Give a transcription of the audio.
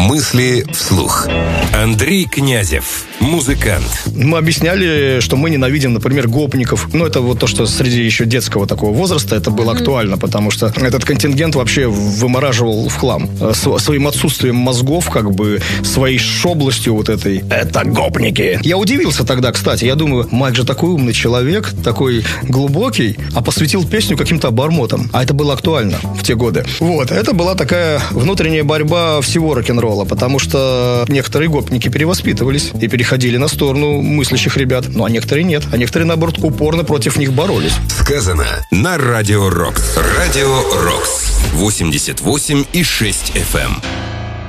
Мысли вслух. Андрей Князев, музыкант. Мы объясняли, что мы ненавидим, например, гопников. Ну, это вот то, что среди еще детского такого возраста это было актуально, потому что этот контингент вообще вымораживал в хлам. Своим отсутствием мозгов, как бы, своей шоблостью вот этой. Это гопники. Я удивился тогда, кстати. Я думаю, Майк же такой умный человек, такой глубокий, а посвятил песню каким-то обормотам. А это было актуально в те годы. Вот. Это была такая внутренняя борьба всего рок-н-ролла, потому что некоторые гопники перевоспитывались и переходили на сторону мыслящих ребят. Ну, а некоторые нет. А некоторые, наоборот, упорно против них боролись. Сказано на Радио Рокс. Радио Рокс. 88,6 FM.